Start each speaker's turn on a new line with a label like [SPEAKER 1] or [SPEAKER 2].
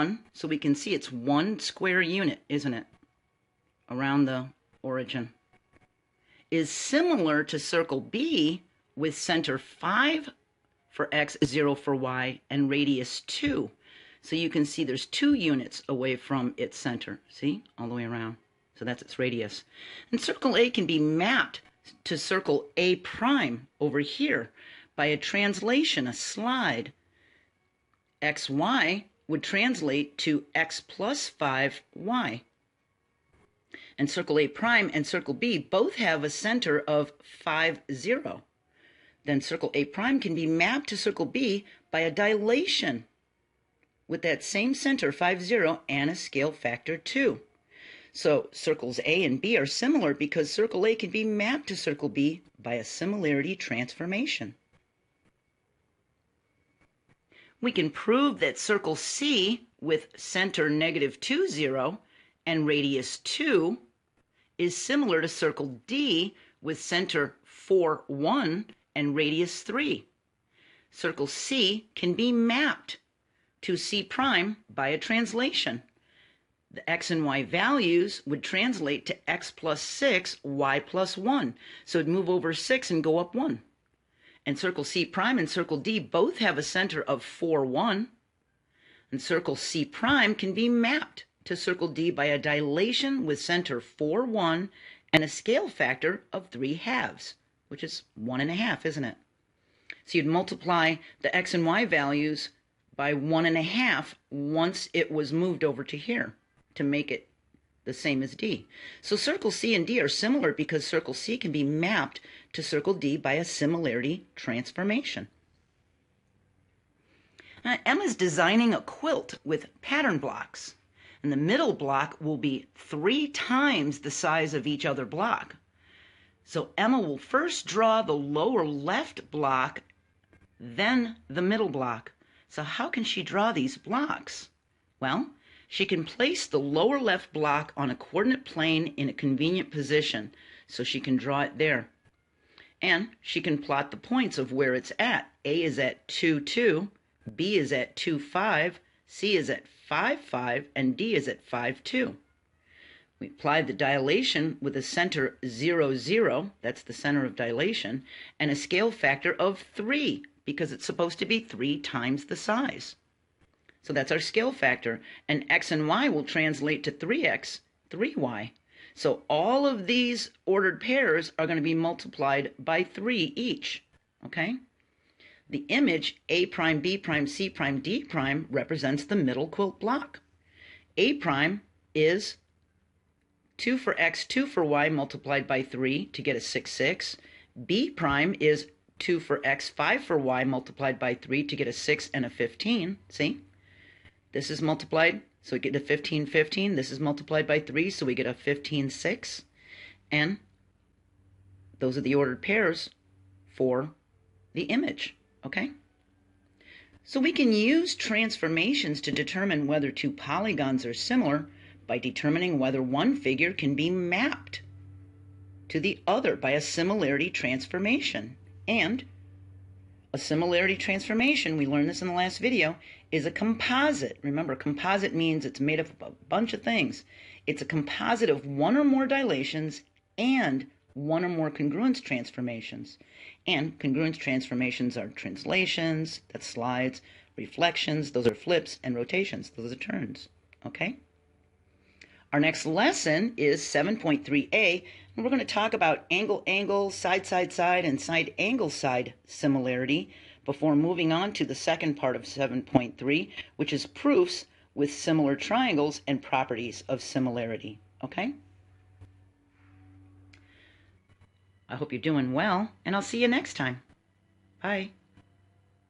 [SPEAKER 1] 1, so we can see it's 1 square unit, isn't it, around the origin, is similar to circle B with center 5 for x, 0 for y, and radius 2. So you can see there's 2 units away from its center, see, all the way around. So that's its radius. And circle A can be mapped to circle A prime over here by a translation, a slide. xy would translate to x plus 5y. And circle A prime and circle B both have a center of 5, 0. Then circle A prime can be mapped to circle B by a dilation with that same center, 5, 0, and a scale factor 2. So circles A and B are similar because circle A can be mapped to circle B by a similarity transformation. We can prove that circle C with center -2, 0 and radius 2 is similar to circle D with center 4, 1 and radius 3. Circle C can be mapped to C prime by a translation. The x and y values would translate to x plus 6, y plus 1. So it'd move over 6 and go up 1. And circle C prime and circle D both have a center of 4, 1. And circle C prime can be mapped to circle D by a dilation with center 4, 1 and a scale factor of 3/2, which is 1.5, isn't it? So you'd multiply the x and y values by 1.5 once it was moved over to here to make it the same as D. So circle C and D are similar because circle C can be mapped to circle D by a similarity transformation. Now, Emma's designing a quilt with pattern blocks, and the middle block will be 3 times the size of each other block. So Emma will first draw the lower left block, then the middle block. So how can she draw these blocks? Well, she can place the lower left block on a coordinate plane in a convenient position, so she can draw it there. And she can plot the points of where it's at. A is at 2, 2, B is at 2, 5, C is at 5, 5, and D is at 5, 2. We applied the dilation with a center 0, 0, that's the center of dilation, and a scale factor of 3, because it's supposed to be 3 times the size. So that's our scale factor, and x and y will translate to 3x, 3y. So all of these ordered pairs are going to be multiplied by 3 each, okay? The image A prime, B prime, C prime, D prime represents the middle quilt block. A prime is 2 for x, 2 for y multiplied by 3 to get a 6, 6. B prime is 2 for x, 5 for y multiplied by 3 to get a 6 and a 15, see? This is multiplied, so we get a 15, 15. This is multiplied by 3, so we get a 15, 6. And those are the ordered pairs for the image, okay? So we can use transformations to determine whether 2 polygons are similar by determining whether one figure can be mapped to the other by a similarity transformation. And a similarity transformation, we learned this in the last video, is a composite. Remember, composite means it's made up of a bunch of things. It's a composite of one or more dilations and one or more congruence transformations. And congruence transformations are translations, that's slides, reflections, those are flips, and rotations, those are turns, okay? Our next lesson is 7.3a, and we're going to talk about angle-angle, side-side-side, and side-angle-side similarity before moving on to the second part of 7.3, which is proofs with similar triangles and properties of similarity, okay? I hope you're doing well, and I'll see you next time. Bye.